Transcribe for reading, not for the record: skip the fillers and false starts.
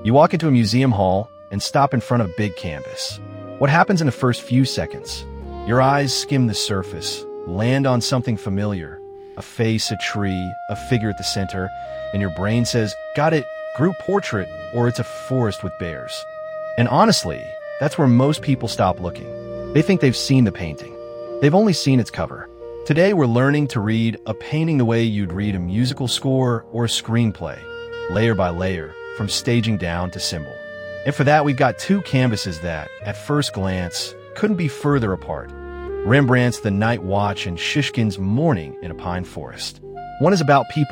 You walk into a museum hall and stop in front of a big canvas. What happens in the first few seconds? Your eyes skim the surface, land on something familiar, a face, a tree, a figure at the center, and your brain says, got it, group portrait, or it's a forest with bears. And honestly, that's where most people stop looking. They think they've seen the painting. They've only seen its cover. Today, we're learning to read a painting the way you'd read a musical score or a screenplay, layer by layer, from staging down to symbol. And for that, we've got two canvases that, at first glance, couldn't be further apart. Rembrandt's The Night Watch and Shishkin's Morning in a Pine Forest. One is about people